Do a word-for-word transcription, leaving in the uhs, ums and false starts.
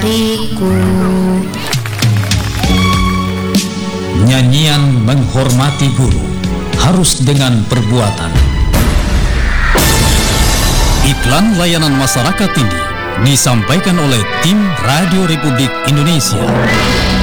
Riku. Nyanyian menghormati guru harus dengan perbuatan. Iklan layanan masyarakat ini disampaikan oleh tim Radio Republik Indonesia.